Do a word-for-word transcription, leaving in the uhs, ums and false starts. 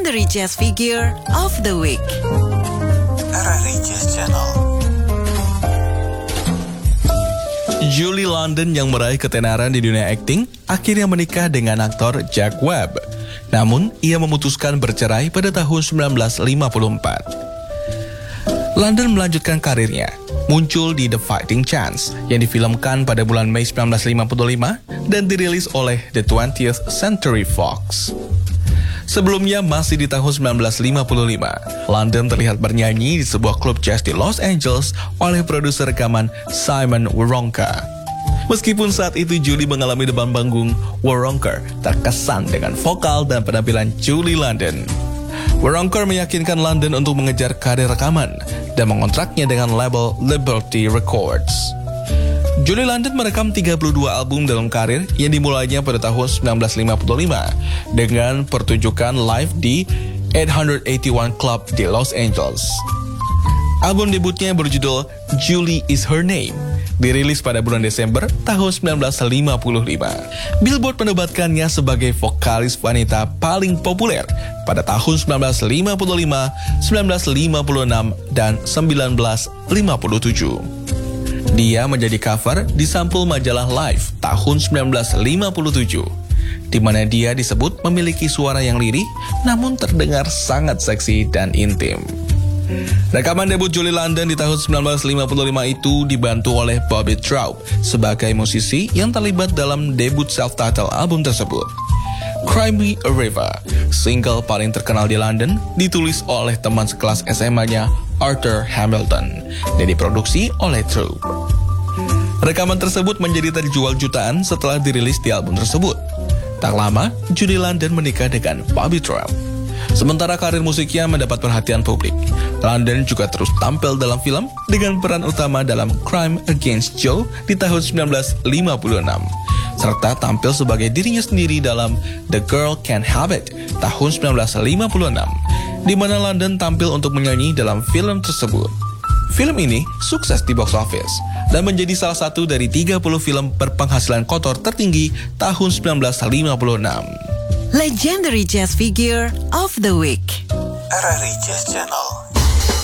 Legendary Jazz Figure of the Week. R R I Jazz Channel. Julie London yang meraih ketenaran di dunia akting akhirnya menikah dengan aktor Jack Webb. Namun, ia memutuskan bercerai pada tahun sembilan belas lima puluh empat. London melanjutkan karirnya, muncul di The Fighting Chance yang difilmkan pada bulan Mei sembilan belas lima puluh lima dan dirilis oleh The twentieth Century Fox. Sebelumnya masih di tahun sembilan belas lima puluh lima, London terlihat bernyanyi di sebuah klub jazz di Los Angeles oleh produser rekaman Simon Waronker. Meskipun saat itu Julie mengalami demam panggung, Waronker terkesan dengan vokal dan penampilan Julie London. Waronker meyakinkan London untuk mengejar karir rekaman dan mengontraknya dengan label Liberty Records. Julie London merekam tiga puluh dua album dalam karir yang dimulainya pada tahun sembilan belas lima puluh lima dengan pertunjukan live di eight eighty-one Club di Los Angeles. Album debutnya berjudul Julie Is Her Name, dirilis pada bulan Desember tahun sembilan belas lima puluh lima. Billboard menobatkannya sebagai vokalis wanita paling populer pada tahun sembilan belas lima puluh lima, sembilan belas lima puluh enam, dan sembilan belas lima puluh tujuh. Dia menjadi cover di sampul majalah Life tahun sembilan belas lima puluh tujuh, di mana dia disebut memiliki suara yang lirih namun terdengar sangat seksi dan intim. Rekaman debut Julie London di tahun sembilan belas lima puluh lima itu dibantu oleh Bobby Traub sebagai musisi yang terlibat dalam debut self-titled album tersebut. Cry Me a River, single paling terkenal di London, ditulis oleh teman sekelas S M A-nya Arthur Hamilton dan diproduksi oleh Traub. Rekaman tersebut menjadi terjual jutaan setelah dirilis di album tersebut. Tak lama, Julie London menikah dengan Bobby Traub. Sementara karir musiknya mendapat perhatian publik, London juga terus tampil dalam film dengan peran utama dalam Crime Against Joe di tahun sembilan belas lima puluh enam, serta tampil sebagai dirinya sendiri dalam The Girl Can't Have It tahun sembilan belas lima puluh enam, di mana London tampil untuk menyanyi dalam film tersebut. Film ini sukses di box office dan menjadi salah satu dari tiga puluh film berpenghasilan kotor tertinggi tahun sembilan belas lima puluh enam. Legendary Jazz Figure of the Week. R R I Jazz Channel.